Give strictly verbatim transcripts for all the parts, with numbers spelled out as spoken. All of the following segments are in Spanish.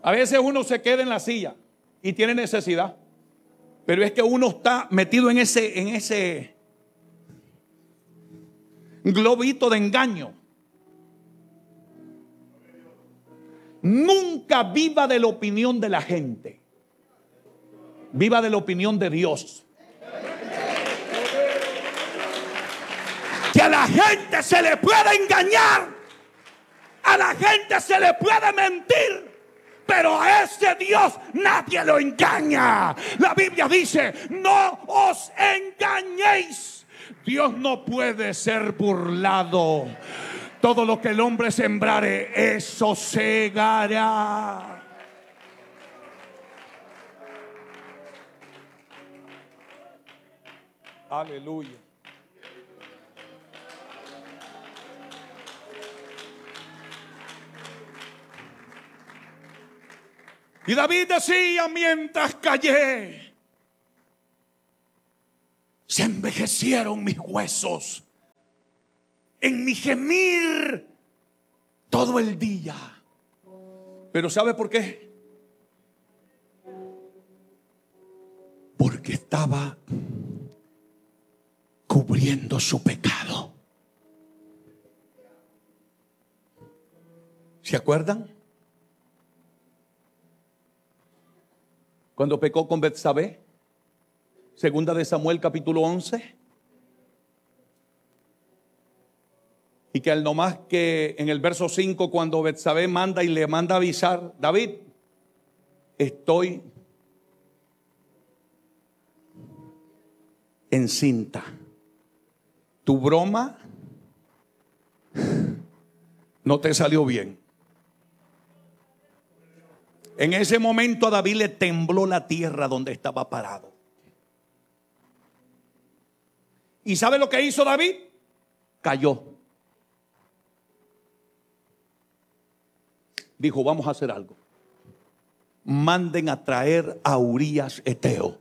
A veces uno se queda en la silla y tiene necesidad, pero es que uno está metido en ese, en ese globito de engaño. Nunca viva de la opinión de la gente. Viva de la opinión de Dios. Que a la gente se le puede engañar, a la gente se le puede mentir, pero a ese Dios nadie lo engaña. La Biblia dice: no os engañéis. Dios no puede ser burlado. Todo lo que el hombre sembrare, eso segará. Aleluya. Y David decía: mientras callé, se envejecieron mis huesos en mi gemir todo el día. Pero ¿sabe por qué? Porque estaba cubriendo su pecado. ¿Se acuerdan? Cuando pecó con Betsabé, segunda de Samuel capítulo once. Y que al no más que en el verso cinco, cuando Betsabé manda y le manda avisar: David, estoy encinta. Tu broma no te salió bien. En ese momento a David le tembló la tierra donde estaba parado. ¿Y sabe lo que hizo David? Cayó. Dijo: vamos a hacer algo. Manden a traer a Urías Eteo,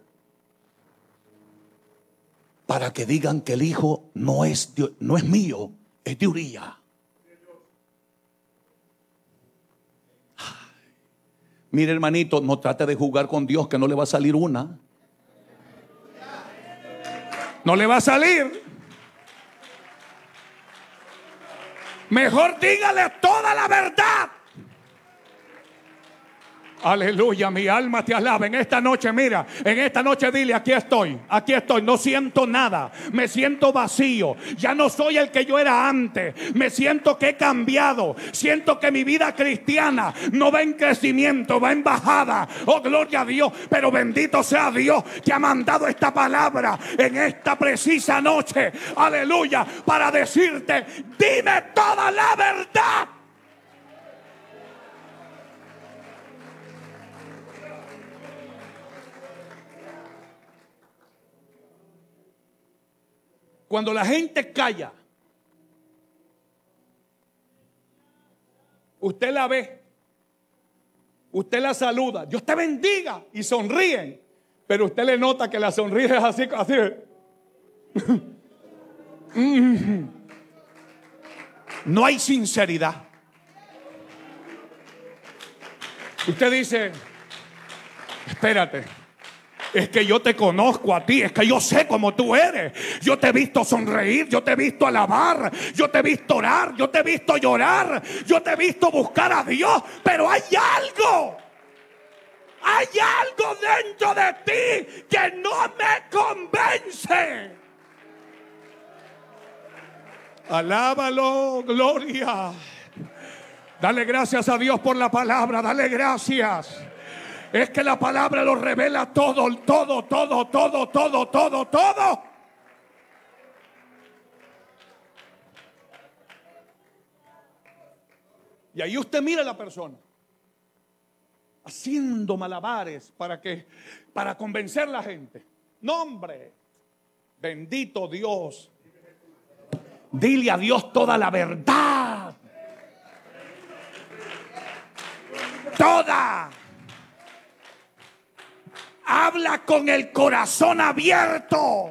para que digan que el hijo no es, de, no es mío, es de Urías. Mire, hermanito, no trate de jugar con Dios, que no le va a salir una. No le va a salir. Mejor dígale toda la verdad. Aleluya, mi alma te alaba. En esta noche, mira, en esta noche dile: aquí estoy, aquí estoy, no siento nada, me siento vacío, ya no soy el que yo era antes, me siento que he cambiado, siento que mi vida cristiana no va en crecimiento, va en bajada. Oh, gloria a Dios, pero bendito sea Dios que ha mandado esta palabra en esta precisa noche, aleluya, para decirte: dime toda la verdad. Cuando la gente calla, usted la ve, usted la saluda, Dios te bendiga, y sonríen, pero usted le nota que la sonrisa es así, así. No hay sinceridad. Usted dice: espérate, es que yo te conozco a ti, es que yo sé cómo tú eres. Yo te he visto sonreír, yo te he visto alabar, yo te he visto orar, yo te he visto llorar, yo te he visto buscar a Dios. Pero hay algo, hay algo dentro de ti que no me convence. Alábalo, gloria. Dale gracias a Dios por la palabra, dale gracias. Es que la palabra lo revela todo, todo, todo, todo, todo, todo, todo. Y ahí usted mira a la persona haciendo malabares para que, para convencer a la gente. No, hombre, bendito Dios. Dile a Dios toda la verdad. Toda. Habla con el corazón abierto.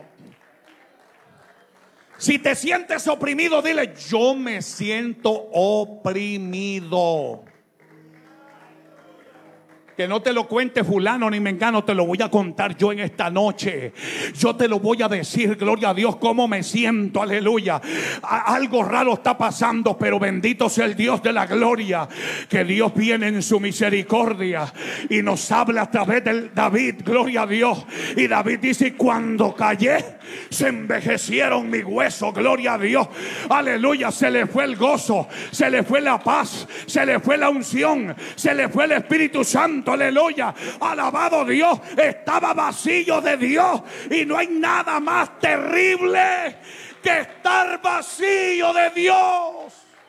Si te sientes oprimido, dile: yo me siento oprimido. Que no te lo cuente fulano ni mengano, te lo voy a contar yo en esta noche. Yo te lo voy a decir, gloria a Dios, cómo me siento, aleluya. Algo raro está pasando, pero bendito sea el Dios de la gloria. Que Dios viene en su misericordia y nos habla a través de David, gloria a Dios. Y David dice: cuando callé, se envejecieron mis huesos, gloria a Dios, aleluya. Se le fue el gozo, se le fue la paz, se le fue la unción, se le fue el Espíritu Santo, aleluya, alabado Dios. Estaba vacío de Dios, y no hay nada más terrible que estar vacío de Dios.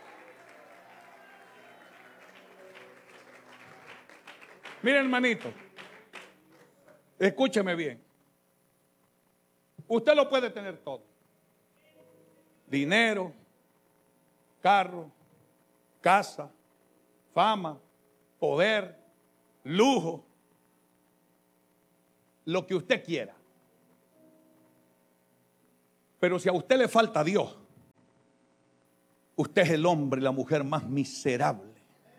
Mire, hermanito, escúcheme bien. Usted lo puede tener todo: dinero, carro, casa, fama, poder, lujo, lo que usted quiera. Pero si a usted le falta Dios, usted es el hombre y la mujer más miserable.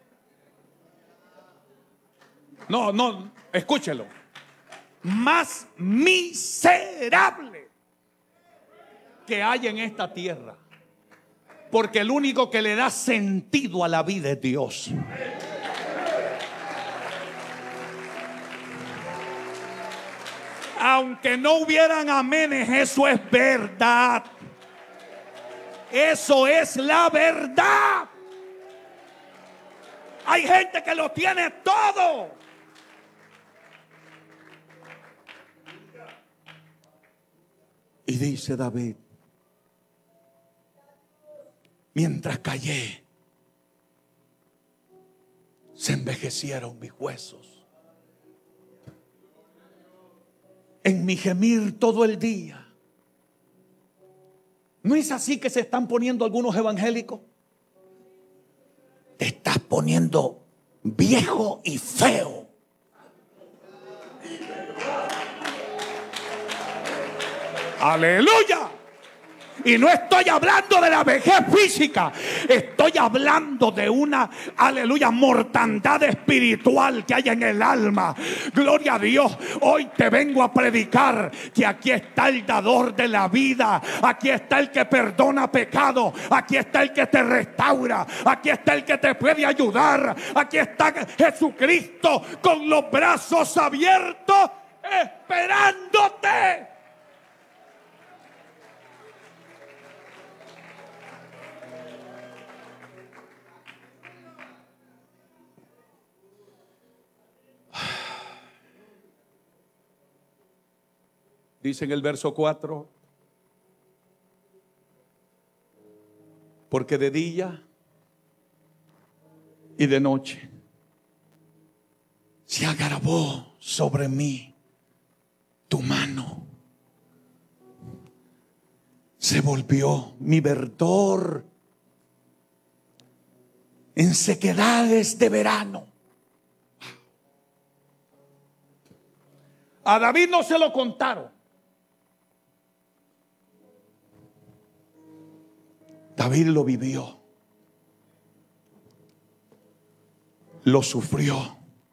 No, no, escúchelo. Más miserable que hay en esta tierra. Porque el único que le da sentido a la vida es Dios. Aunque no hubieran amenes, eso es verdad. Eso es la verdad. Hay gente que lo tiene todo. Y dice David: mientras callé, se envejecieron mis huesos. En mi gemir todo el día. ¿No es así que se están poniendo algunos evangélicos? Te estás poniendo viejo y feo. Aleluya. Y no estoy hablando de la vejez física, estoy hablando de una, aleluya, mortandad espiritual que hay en el alma. Gloria a Dios. Hoy te vengo a predicar que aquí está el dador de la vida, aquí está el que perdona pecado, aquí está el que te restaura, aquí está el que te puede ayudar, aquí está Jesucristo con los brazos abiertos esperándote. Dice en el verso cuatro: porque de día y de noche se agravó sobre mí tu mano, se volvió mi verdor en sequedades de verano. A David no se lo contaron. David lo vivió, lo sufrió,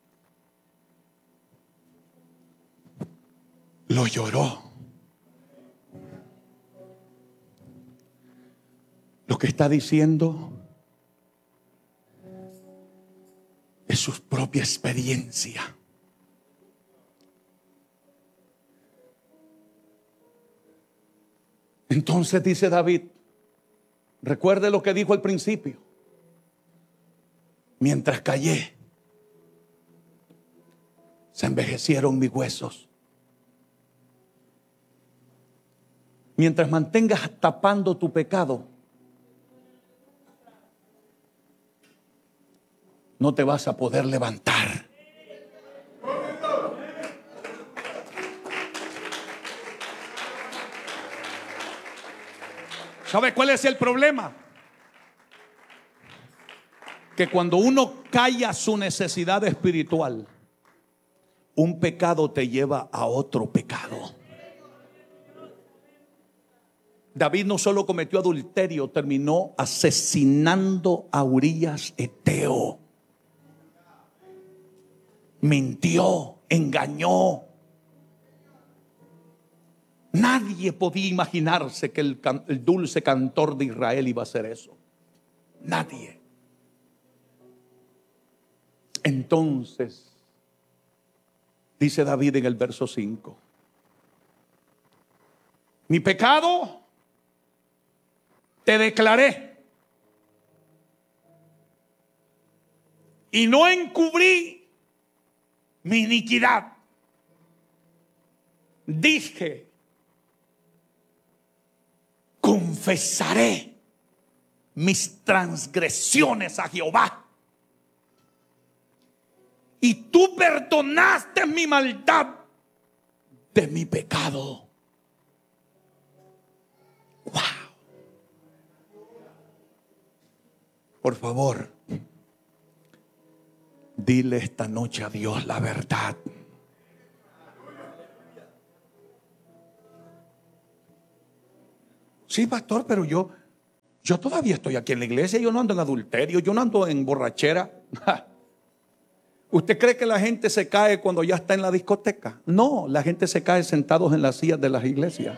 lo lloró. Lo que está diciendo es su propia experiencia. Entonces dice David, recuerde lo que dijo al principio: mientras callé, se envejecieron mis huesos. Mientras mantengas tapando tu pecado, no te vas a poder levantar. ¿Sabe cuál es el problema? Que cuando uno calla su necesidad espiritual, un pecado te lleva a otro pecado. David no solo cometió adulterio, terminó asesinando a Urías Eteo. mintió, engañó. Nadie podía imaginarse que el, el dulce cantor de Israel iba a hacer eso. Nadie. Entonces, dice David en el verso cinco: mi pecado te declaré, y no encubrí mi iniquidad. Dije, confesaré mis transgresiones a Jehová, y tú perdonaste mi maldad de mi pecado. Wow. Por favor, dile esta noche a Dios la verdad. Sí, pastor, pero yo Yo todavía estoy aquí en la iglesia. Yo no ando en adulterio, yo no ando en borrachera. ¿Usted cree que la gente se cae cuando ya está en la discoteca? No, la gente se cae sentados en las sillas de las iglesias.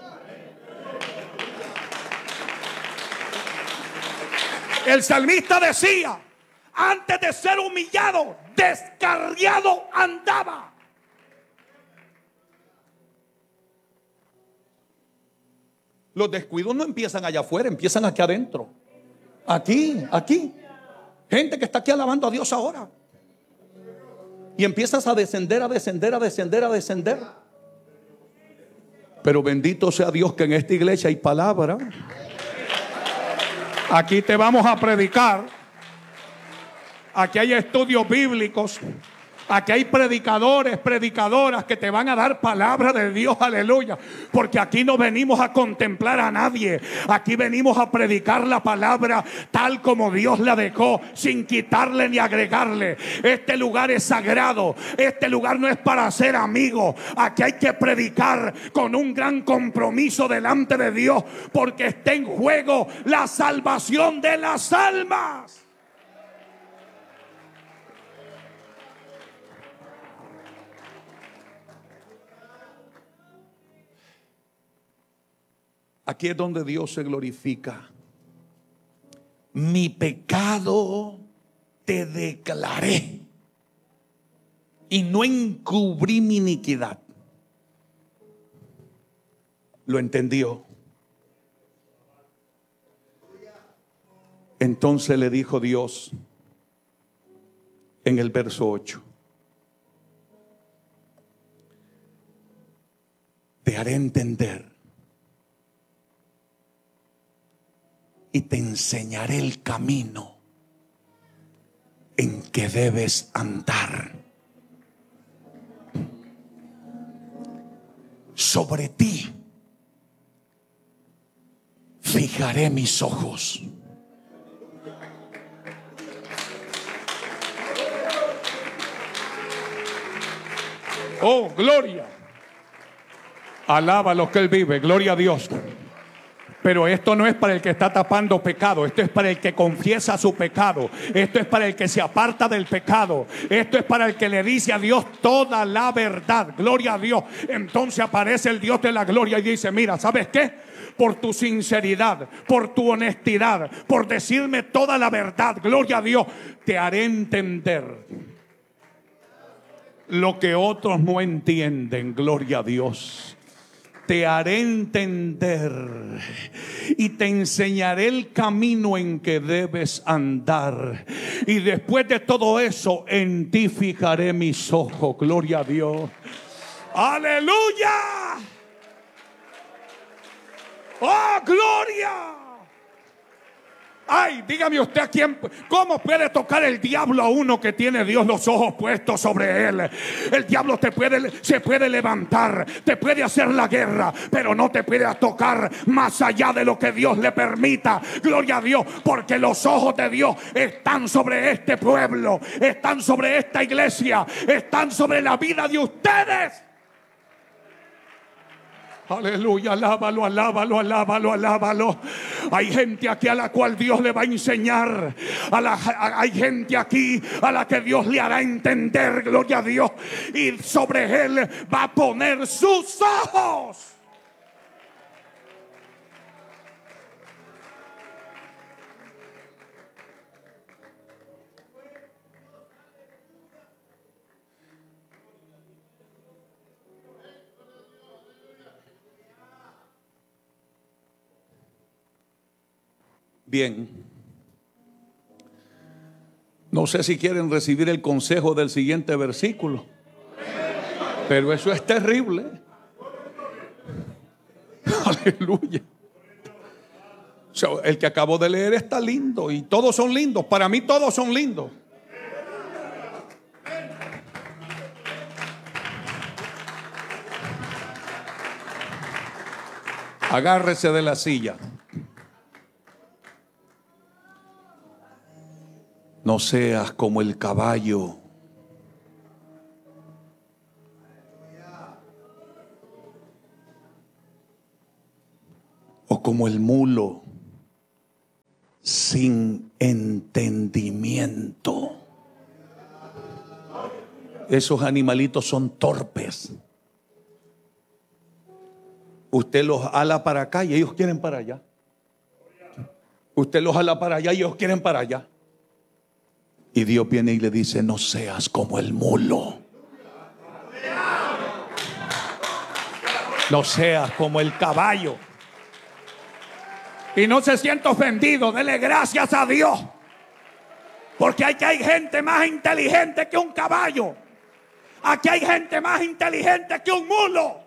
El salmista decía: antes de ser humillado, descarriado andaba. Los descuidos no empiezan allá afuera, empiezan aquí adentro. Aquí, aquí. Gente que está aquí alabando a Dios ahora. Y empiezas a descender, a descender, a descender, a descender. Pero bendito sea Dios que en esta iglesia hay palabra. Aquí te vamos a predicar. Aquí hay estudios bíblicos. Aquí hay predicadores, predicadoras que te van a dar palabra de Dios, aleluya. Porque aquí no venimos a contemplar a nadie. Aquí venimos a predicar la palabra tal como Dios la dejó, sin quitarle ni agregarle. Este lugar es sagrado. Este lugar no es para ser amigos. Aquí hay que predicar con un gran compromiso delante de Dios, porque está en juego la salvación de las almas. Aquí es donde Dios se glorifica. Mi pecado te declaré, y no encubrí mi iniquidad. Lo entendió. Entonces le dijo Dios en el verso ocho: te haré entender y te enseñaré el camino en que debes andar. Sobre ti fijaré mis ojos. Oh, gloria. Alaba a los que Él vive, gloria a Dios. Pero esto no es para el que está tapando pecado. Esto es para el que confiesa su pecado. Esto es para el que se aparta del pecado. Esto es para el que le dice a Dios toda la verdad. Gloria a Dios. Entonces aparece el Dios de la gloria y dice: mira, ¿sabes qué? Por tu sinceridad, por tu honestidad, por decirme toda la verdad, gloria a Dios, te haré entender lo que otros no entienden. Gloria a Dios. Te haré entender y te enseñaré el camino en que debes andar. Y después de todo eso, en ti fijaré mis ojos. Gloria a Dios. ¡Aleluya! ¡Oh, gloria! Ay, dígame usted a quién, ¿cómo puede tocar el diablo a uno que tiene Dios los ojos puestos sobre él? El diablo te puede, se puede levantar, te puede hacer la guerra, pero no te puede tocar más allá de lo que Dios le permita. Gloria a Dios, porque los ojos de Dios están sobre este pueblo, están sobre esta iglesia, están sobre la vida de ustedes. Aleluya, alábalo, alábalo, alábalo, alábalo. Hay gente aquí a la cual Dios le va a enseñar. A la, a, hay gente aquí a la que Dios le hará entender, gloria a Dios. Y sobre él va a poner sus ojos. Bien, no sé si quieren recibir el consejo del siguiente versículo, pero eso es terrible. Aleluya. O sea, el que acabo de leer está lindo y todos son lindos. Para mí todos son lindos. Agárrese de la silla. No seas como el caballo. O como el mulo sin entendimiento. Esos animalitos son torpes. Usted los ala para acá y ellos quieren para allá. Usted los ala para allá y ellos quieren para allá. Y Dios viene y le dice: no seas como el mulo. No seas como el caballo. Y no se sienta ofendido. Dele gracias a Dios. Porque aquí hay gente más inteligente que un caballo. Aquí hay gente más inteligente que un mulo.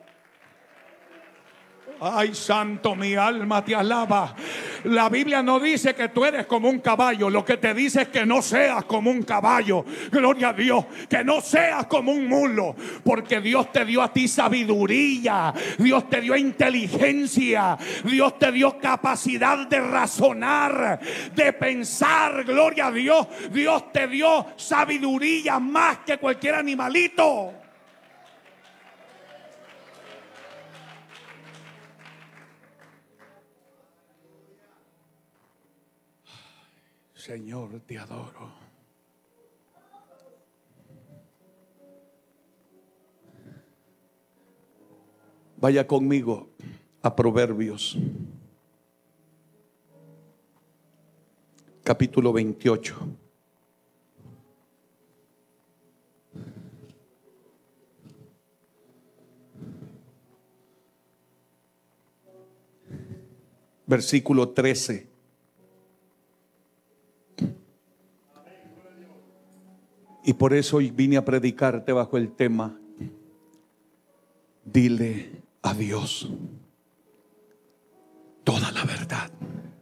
Ay, santo, mi alma te alaba. La Biblia no dice que tú eres como un caballo. Lo que te dice es que no seas como un caballo. Gloria a Dios. Que no seas como un mulo. Porque Dios te dio a ti sabiduría. Dios te dio inteligencia. Dios te dio capacidad de razonar, de pensar. Gloria a Dios. Dios te dio sabiduría más que cualquier animalito. Señor, te adoro. Vaya conmigo a Proverbios, capítulo veintiocho. Versículo trece. Y por eso hoy vine a predicarte bajo el tema: dile a Dios toda la verdad.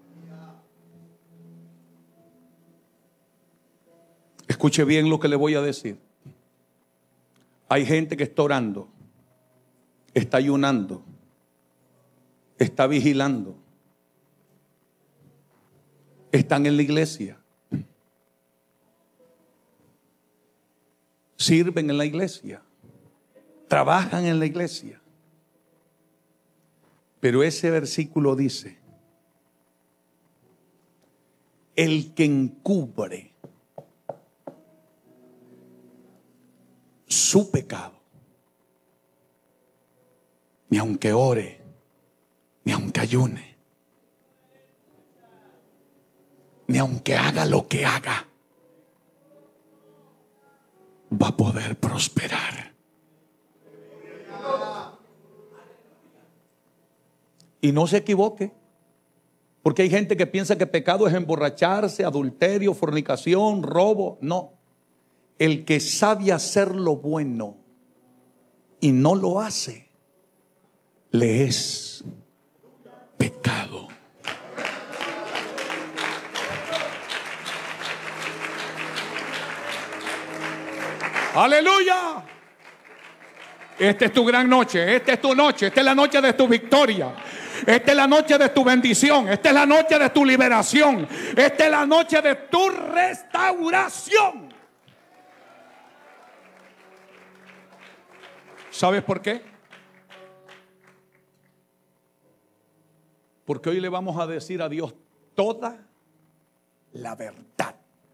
Escuche bien lo que le voy a decir. Hay gente que está orando, está ayunando, está vigilando, están en la iglesia, sirven en la iglesia, trabajan en la iglesia. Pero ese versículo dice: el que encubre su pecado, ni aunque ore, ni aunque ayune, ni aunque haga lo que haga, va a poder prosperar. Y no se equivoque, porque hay gente que piensa que pecado es emborracharse, adulterio, fornicación, robo. No, el que sabe hacer lo bueno y no lo hace, le es pecado. Aleluya. Esta es tu gran noche, esta es tu noche, esta es la noche de tu victoria, esta es la noche de tu bendición, esta es la noche de tu liberación, esta es la noche de tu restauración. ¿Sabes por qué? Porque hoy le vamos a decir a Dios toda la verdad.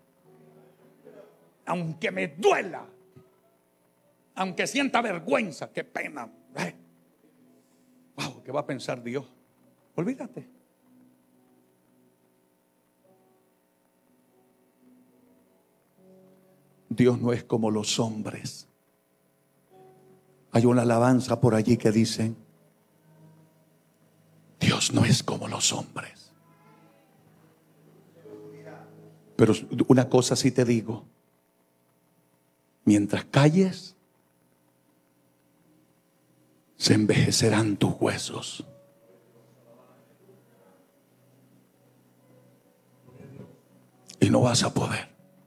Aunque me duela, aunque sienta vergüenza, qué pena. Eh. Wow, ¿qué va a pensar Dios? Olvídate. Dios no es como los hombres. Hay una alabanza por allí que dice: Dios no es como los hombres. Pero una cosa sí te digo: mientras calles, se envejecerán tus huesos. Y no vas a poder.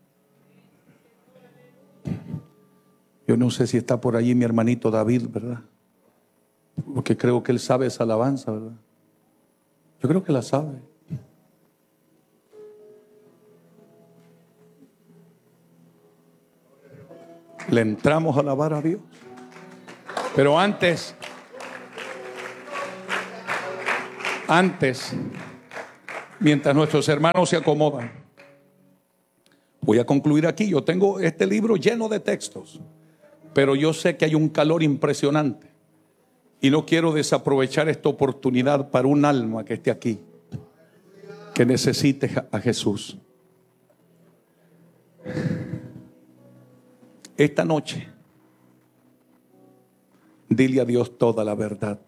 Yo no sé si está por allí mi hermanito David, ¿verdad? Porque creo que él sabe esa alabanza, ¿verdad? Yo creo que la sabe. Le entramos a alabar a Dios. Pero antes, antes, mientras nuestros hermanos se acomodan, voy a concluir aquí. Yo tengo este libro lleno de textos, pero yo sé que hay un calor impresionante y no quiero desaprovechar esta oportunidad para un alma que esté aquí, que necesite a Jesús. Esta noche, dile a Dios toda la verdad.